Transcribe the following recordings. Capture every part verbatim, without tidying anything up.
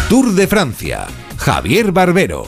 Tour de Francia, Javier Barbero.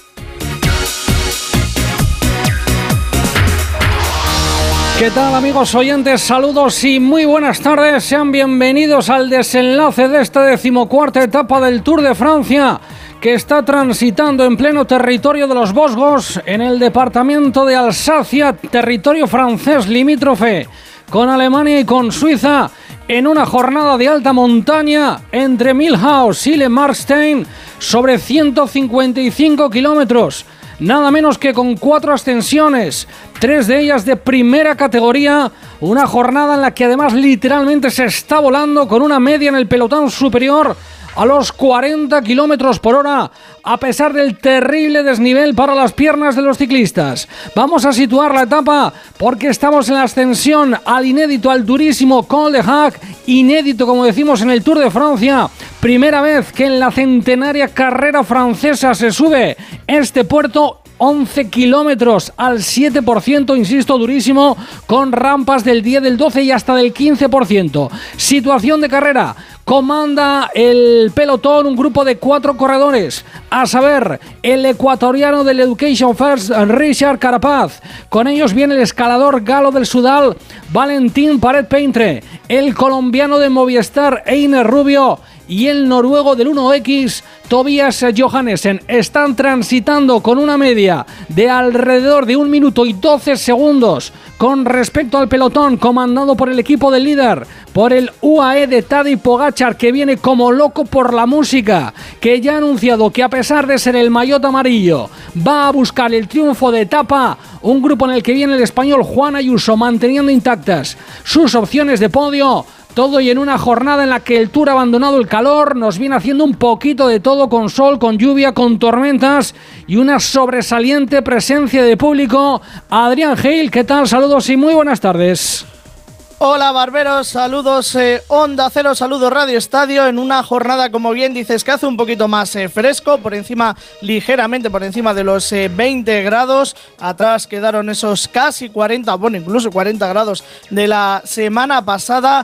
¿Qué tal, amigos oyentes? Saludos y muy buenas tardes. Sean bienvenidos al desenlace de esta decimocuarta etapa del Tour de Francia, que está transitando en pleno territorio de los Vosgos, en el departamento de Alsacia, territorio francés limítrofe con Alemania y con Suiza, en una jornada de alta montaña entre Milhaus y Le Marstein sobre ciento cincuenta y cinco kilómetros. Nada menos que con cuatro ascensiones, tres de ellas de primera categoría, una jornada en la que además literalmente se está volando con una media en el pelotón superior a los cuarenta kilómetros por hora, a pesar del terrible desnivel para las piernas de los ciclistas. Vamos a situar la etapa porque estamos en la ascensión al inédito, al durísimo Col de Hac, inédito como decimos en el Tour de Francia. Primera vez que en la centenaria carrera francesa se sube este puerto, once kilómetros al siete por ciento, insisto, durísimo, con rampas del diez, del doce y hasta del quince por ciento. Situación de carrera: comanda el pelotón un grupo de cuatro corredores, a saber, el ecuatoriano del Education First, Richard Carapaz. Con ellos viene el escalador galo del Sudal, Valentín Paret-Peintre, el colombiano de Movistar, Einer Rubio, y el noruego del uno equis, Tobias Johannesen. Están transitando con una media de alrededor de un minuto y doce segundos con respecto al pelotón comandado por el equipo del líder, por el U A E de Tadej Pogačar, que viene como loco por la música, que ya ha anunciado que a pesar de ser el maillot amarillo va a buscar el triunfo de etapa. Un grupo en el que viene el español Juan Ayuso manteniendo intactas sus opciones de podio. Todo y en una jornada en la que el Tour ha abandonado el calor, nos viene haciendo un poquito de todo, con sol, con lluvia, con tormentas y una sobresaliente presencia de público. Adrián Gil, ¿qué tal? Saludos y muy buenas tardes. Hola Barberos, saludos eh, Onda Cero, saludos Radio Estadio, en una jornada, como bien dices, que hace un poquito más eh, fresco, por encima, ligeramente por encima de los eh, veinte grados, atrás quedaron esos casi cuarenta, bueno, incluso cuarenta grados de la semana pasada,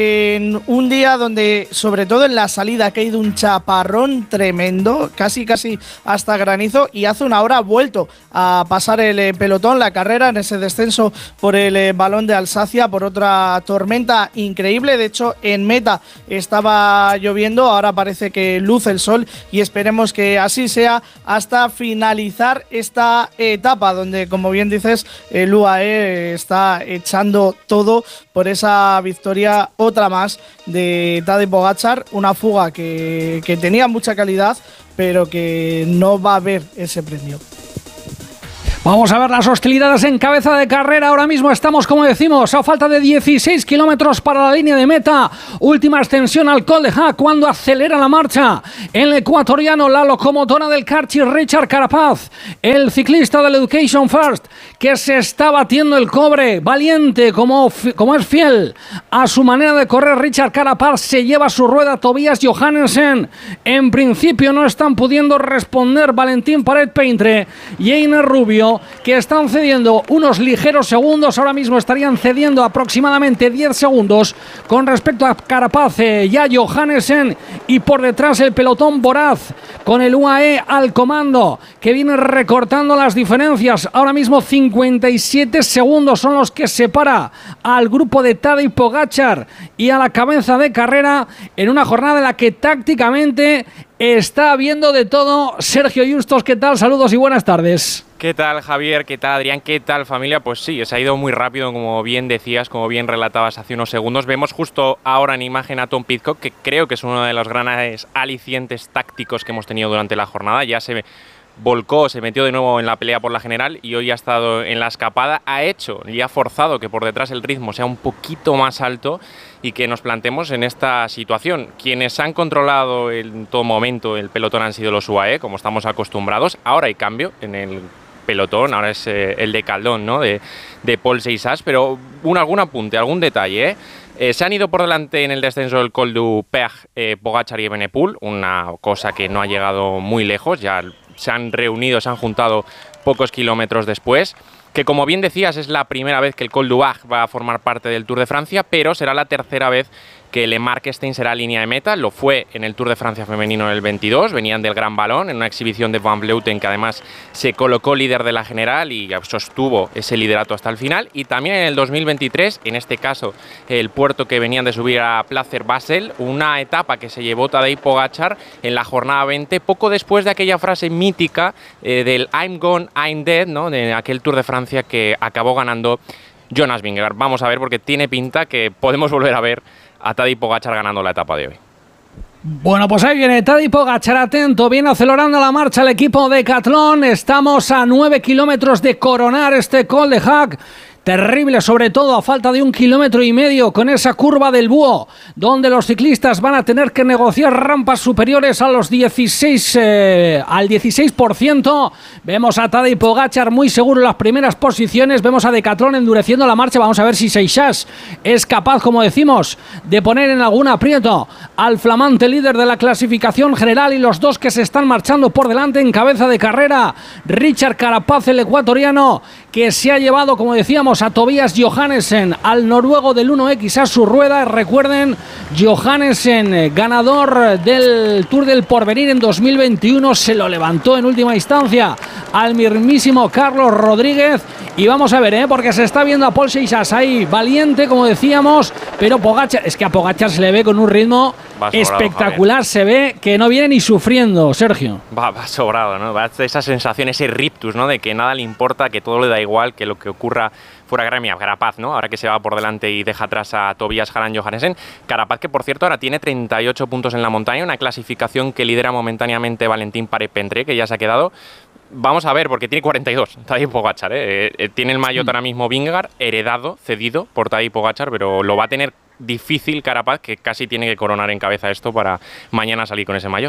en un día donde, sobre todo en la salida, ha caído un chaparrón tremendo, casi casi hasta granizo, y hace una hora ha vuelto a pasar el eh, pelotón, la carrera, en ese descenso por el eh, Balón de Alsacia, por otra tormenta increíble. De hecho, en meta estaba lloviendo, ahora parece que luce el sol y esperemos que así sea hasta finalizar esta etapa, donde, como bien dices, el U A E está echando todo por esa victoria, otra más, de Tadej Pogačar, una fuga que, que tenía mucha calidad, pero que no va a haber ese premio. Vamos a ver las hostilidades en cabeza de carrera. Ahora mismo estamos, como decimos, a falta de dieciséis kilómetros para la línea de meta. Última extensión al Col de Hac, cuando acelera la marcha el ecuatoriano, la locomotora del Karchi, Richard Carapaz, el ciclista del Education First, que se está batiendo el cobre, valiente como, como es fiel a su manera de correr. Richard Carapaz se lleva su rueda. Tobias Johannesen. En principio no están pudiendo responder Valentín Paret-Peintre y Einer Rubio, que están cediendo unos ligeros segundos. Ahora mismo estarían cediendo aproximadamente diez segundos con respecto a Carapaz, eh, ya Johannesen, y por detrás el pelotón voraz con el U A E al comando, que viene recortando las diferencias. Ahora mismo cincuenta y siete segundos son los que separa al grupo de Tadej Pogačar y a la cabeza de carrera, en una jornada en la que tácticamente está habiendo de todo. Sergio Justos, ¿qué tal? Saludos y buenas tardes. ¿Qué tal, Javier? ¿Qué tal, Adrián? ¿Qué tal, familia? Pues sí, se ha ido muy rápido, como bien decías, como bien relatabas hace unos segundos. Vemos justo ahora en imagen a Tom Pidcock, que creo que es uno de los grandes alicientes tácticos que hemos tenido durante la jornada. Ya se volcó, se metió de nuevo en la pelea por la general y hoy ha estado en la escapada. Ha hecho y ha forzado que por detrás el ritmo sea un poquito más alto y que nos plantemos en esta situación. Quienes han controlado en todo momento el pelotón han sido los U A E, como estamos acostumbrados. Ahora hay cambio en el pelotón, ahora es eh, el de Caldón, ¿no? de, de Paul Seixas, pero un, algún apunte, algún detalle, ¿eh? Eh, se han ido por delante en el descenso del Col du Peg eh, Pogačar y Evenepoel, una cosa que no ha llegado muy lejos, ya se han reunido, se han juntado pocos kilómetros después, que como bien decías es la primera vez que el Col du Peg va a formar parte del Tour de Francia, pero será la tercera vez que Le Marquestein será línea de meta. Lo fue en el Tour de Francia femenino en el veintidós, venían del Gran Balón, en una exhibición de Van Vleuten, que además se colocó líder de la general y sostuvo ese liderato hasta el final. Y también en el dos mil veintitrés, en este caso el puerto que venían de subir a Placer Basel, una etapa que se llevó Tadej Pogačar en la jornada veinte, poco después de aquella frase mítica eh, del I'm gone, I'm dead, ¿no?, de aquel Tour de Francia que acabó ganando Jonas Vingegaard. Vamos a ver, porque tiene pinta que podemos volver a ver a Tadej Pogačar ganando la etapa de hoy. Bueno, pues ahí viene Tadej Pogačar, atento, viene acelerando la marcha el equipo de Decathlon. Estamos a nueve kilómetros de coronar este Col de Hac. Terrible, sobre todo a falta de un kilómetro y medio con esa curva del Búho, donde los ciclistas van a tener que negociar rampas superiores a los dieciséis, eh, al dieciséis por ciento. Vemos a Tadej Pogačar muy seguro en las primeras posiciones. Vemos a Decathlon endureciendo la marcha. Vamos a ver si Seixas es capaz, como decimos, de poner en algún aprieto al flamante líder de la clasificación general, y los dos que se están marchando por delante en cabeza de carrera. Richard Carapaz, el ecuatoriano, que se ha llevado, como decíamos, a Tobias Johannesen, al noruego del uno equis, a su rueda. Recuerden, Johannesen, ganador del Tour del Porvenir en dos mil veintiuno, se lo levantó en última instancia al mismísimo Carlos Rodríguez. Y vamos a ver, ¿eh? porque se está viendo a Paul Seixas ahí, valiente, como decíamos, pero Pogačar, es que a Pogačar se le ve con un ritmo va sobrado, espectacular, Javier. Se ve que no viene ni sufriendo, Sergio. Va, va sobrado, ¿no? Va esa sensación, ese riptus, ¿no?, de que nada le importa, que todo le da igual, que lo que ocurra fuera gremia. Carapaz, ¿no?, ahora que se va por delante y deja atrás a Tobias Harald Johannesen. Carapaz, que por cierto ahora tiene treinta y ocho puntos en la montaña, una clasificación que lidera momentáneamente Valentín Paré-Pentré, que ya se ha quedado. Vamos a ver, porque tiene cuarenta y dos, Tadej Pogačar, ¿eh? Eh, tiene el maillot ahora mismo Vingegaard, heredado, cedido por Tadej Pogačar, pero lo va a tener difícil Carapaz, que casi tiene que coronar en cabeza esto para mañana salir con ese maillot.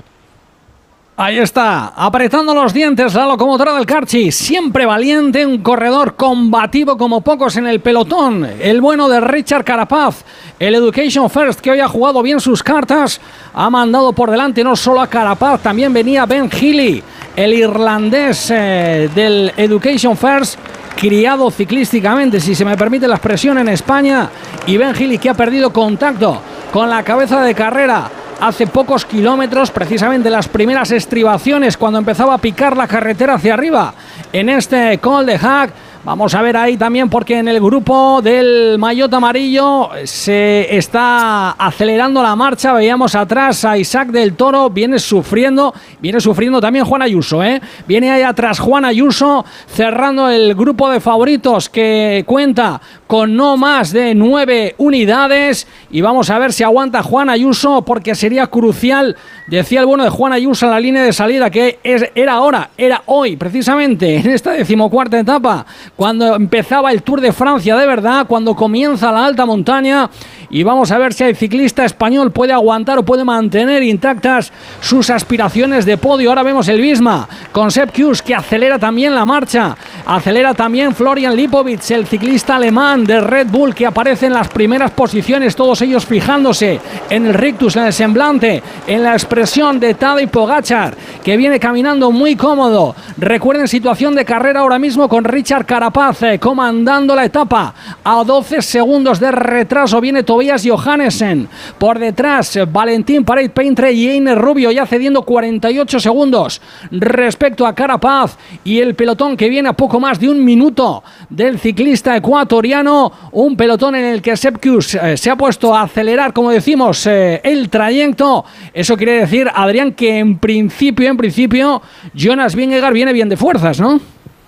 Ahí está, apretando los dientes la locomotora del Carchi, siempre valiente, un corredor combativo como pocos en el pelotón, el bueno de Richard Carapaz, el Education First, que hoy ha jugado bien sus cartas, ha mandado por delante no solo a Carapaz, también venía Ben Healy, el irlandés eh, del Education First, criado ciclísticamente, si se me permite la expresión, en España, y Ben Healy, que ha perdido contacto con la cabeza de carrera hace pocos kilómetros, precisamente las primeras estribaciones, cuando empezaba a picar la carretera hacia arriba en este Col de Hac. Vamos a ver ahí también, porque en el grupo del maillot amarillo se está acelerando la marcha. Veíamos atrás a Isaac del Toro, viene sufriendo, viene sufriendo también Juan Ayuso, ¿eh? Viene ahí atrás Juan Ayuso, cerrando el grupo de favoritos, que cuenta con no más de nueve unidades. Y vamos a ver si aguanta Juan Ayuso, porque sería crucial, decía el bueno de Juan Ayuso en la línea de salida, que es, era ahora, era hoy, precisamente, en esta decimocuarta etapa, cuando empezaba el Tour de Francia de verdad, cuando comienza la alta montaña. Y vamos a ver si el ciclista español puede aguantar o puede mantener intactas sus aspiraciones de podio. Ahora vemos el Visma con Sepp Kuss, que acelera también la marcha, acelera también Florian Lipovic, el ciclista alemán de Red Bull, que aparece en las primeras posiciones, todos ellos fijándose en el rictus, en el semblante, en la expresión de Tadej Pogačar, que viene caminando muy cómodo. Recuerden, situación de carrera ahora mismo con Richard Carapaz eh, comandando la etapa a doce segundos de retraso. Viene Tobias Johannesen, por detrás Valentín Paré-Pentré y Einer Rubio, ya cediendo cuarenta y ocho segundos respecto a Carapaz, y el pelotón que viene a poco más de un minuto del ciclista ecuatoriano, un pelotón en el que Sepp Kuss eh, se ha puesto a acelerar, como decimos, eh, el trayecto. Eso quiere decir, Adrián, que en principio, en principio, Jonas Vingegaard viene bien de fuerzas, ¿no?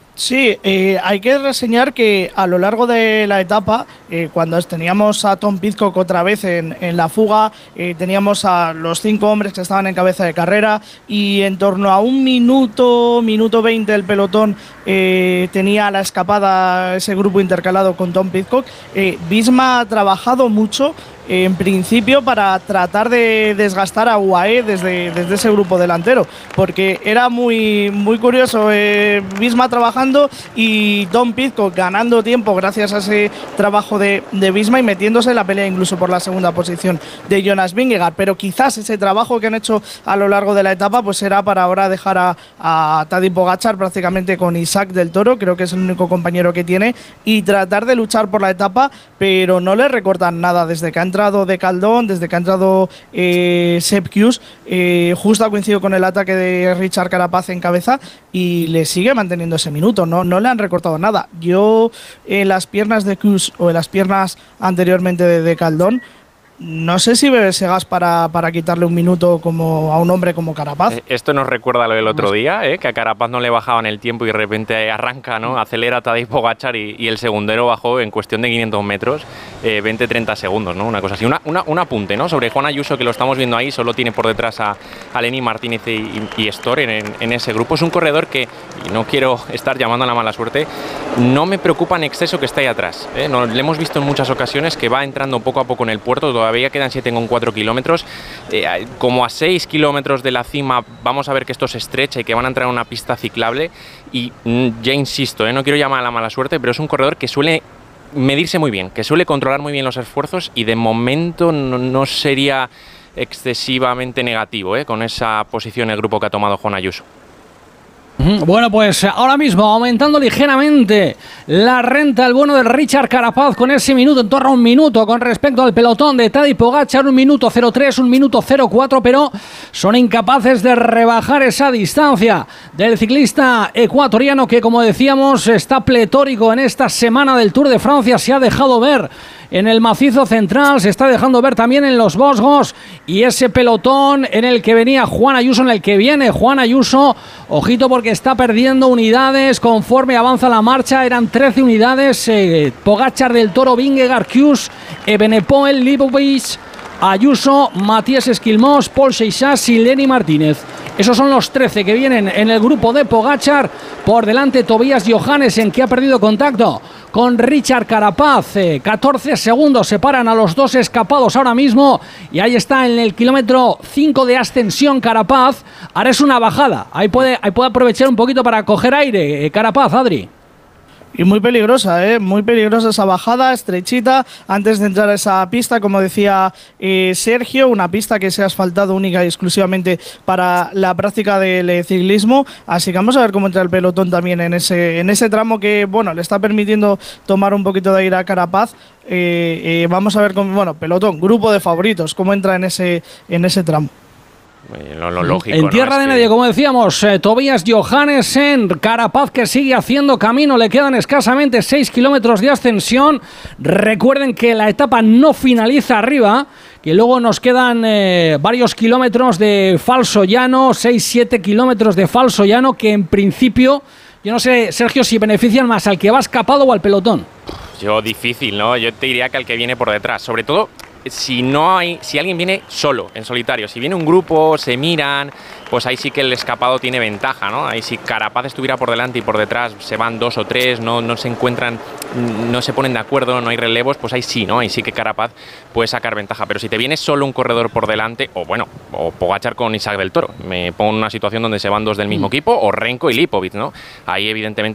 Sí, eh, hay que reseñar que a lo largo de la etapa, eh, cuando teníamos a Tom Pidcock otra vez en, en la fuga, eh, teníamos a los cinco hombres que estaban en cabeza de carrera, y en torno a un minuto, minuto veinte el pelotón eh, tenía la escapada, ese grupo intercalado con Tom Pidcock. Eh, Visma ha trabajado mucho, en principio, para tratar de desgastar a U A E desde, desde ese grupo delantero, porque era muy, muy curioso, eh, Visma trabajando y Tom Pidcock ganando tiempo gracias a ese trabajo de, de Visma y metiéndose en la pelea incluso por la segunda posición de Jonas Vingegaard. Pero quizás ese trabajo que han hecho a lo largo de la etapa pues será para ahora dejar a, a Tadej Pogačar prácticamente con Isaac del Toro, creo que es el único compañero que tiene, y tratar de luchar por la etapa, pero no le recortan nada desde que ha entrado entrado De Caldón, desde que ha entrado eh, Sepp Kuss, eh, justo ha coincidido con el ataque de Richard Carapaz en cabeza y le sigue manteniendo ese minuto, no, no le han recortado nada. Yo en las piernas de Kuss o en las piernas anteriormente de De Caldón, no sé si bebe ese gas para, para quitarle un minuto como a un hombre como Carapaz. Eh, esto nos recuerda lo del otro día, ¿eh? Que a Carapaz no le bajaban el tiempo y de repente arranca, ¿no? Acelera Tadej Pogačar y, y el segundero bajó en cuestión de quinientos metros, eh, veinte treinta segundos, ¿no? Una cosa así. Una, una, un apunte, ¿no? Sobre Juan Ayuso, que lo estamos viendo ahí, solo tiene por detrás a, a Lenny Martínez y, y, y Storer en, en ese grupo. Es un corredor que, y no quiero estar llamando a la mala suerte, no me preocupa en exceso que esté ahí atrás, ¿eh? No, le hemos visto en muchas ocasiones que va entrando poco a poco en el puerto, todavía quedan siete coma cuatro kilómetros, eh, como a seis kilómetros de la cima vamos a ver que esto se estrecha y que van a entrar en una pista ciclable y mm, ya insisto, eh, no quiero llamar a la mala suerte, pero es un corredor que suele medirse muy bien, que suele controlar muy bien los esfuerzos y de momento no, no sería excesivamente negativo eh, con esa posición el grupo que ha tomado Juan Ayuso. Bueno, pues ahora mismo aumentando ligeramente la renta el bueno de Richard Carapaz con ese minuto, en torno a un minuto con respecto al pelotón de Tadej Pogačar, un minuto cero tres, un minuto cero cuatro, pero son incapaces de rebajar esa distancia del ciclista ecuatoriano que, como decíamos, está pletórico en esta semana del Tour de Francia, se ha dejado ver en el macizo central, se está dejando ver también en los Vosgos y ese pelotón en el que venía Juan Ayuso, en el que viene Juan Ayuso, ojito porque está perdiendo unidades conforme avanza la marcha, eran trece unidades, eh, Pogačar, Del Toro, Vingegaard, Kuss, Evenepoel, Lipovic, Ayuso, Matías Esquilmós, Paul Seixas y Lenny Martínez. Esos son los trece que vienen en el grupo de Pogačar. Por delante Tobias Johannesen, que ha perdido contacto con Richard Carapaz. Eh, catorce segundos separan a los dos escapados ahora mismo. Y ahí está en el kilómetro cinco de ascensión Carapaz. Ahora es una bajada. Ahí puede, ahí puede aprovechar un poquito para coger aire eh, Carapaz, Adri. Y muy peligrosa, ¿eh? Muy peligrosa esa bajada, estrechita, antes de entrar a esa pista, como decía eh, Sergio, una pista que se ha asfaltado única y exclusivamente para la práctica del eh, ciclismo. Así que vamos a ver cómo entra el pelotón también en ese, en ese tramo que, bueno, le está permitiendo tomar un poquito de aire a Carapaz. Eh, eh, vamos a ver cómo, bueno, pelotón, grupo de favoritos, cómo entra en ese, en ese tramo. Lo, lo lógico, en tierra ¿no? de Es nadie, que... como decíamos, eh, Tobias Johannesen, Carapaz que sigue haciendo camino, le quedan escasamente seis kilómetros de ascensión. Recuerden que la etapa no finaliza arriba, que luego nos quedan eh, varios kilómetros de falso llano, seis siete kilómetros de falso llano, que en principio, yo no sé, Sergio, si benefician más al que va escapado o al pelotón. Yo difícil, ¿no? Yo te diría que al que viene por detrás, sobre todo si no hay, si alguien viene solo, en solitario, si viene un grupo, se miran, pues ahí sí que el escapado tiene ventaja, ¿no? Ahí si Carapaz estuviera por delante y por detrás se van dos o tres, no, no se encuentran, no se ponen de acuerdo, no hay relevos, pues ahí sí, ¿no? Ahí sí que Carapaz puede sacar ventaja, pero si te viene solo un corredor por delante, o bueno, o Pogačar con Isaac Del Toro, me pongo en una situación donde se van dos del mismo equipo, o Renko y Lipovic, ¿no? Ahí evidentemente